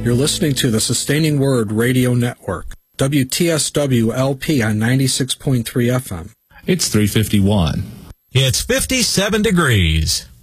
You're listening to the Sustaining Word Radio Network, WTSW-LP on 96.3 FM. It's 3:51. It's 57 degrees.